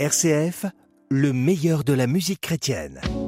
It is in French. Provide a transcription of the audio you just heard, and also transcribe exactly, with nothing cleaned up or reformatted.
R C F, le meilleur de la musique chrétienne.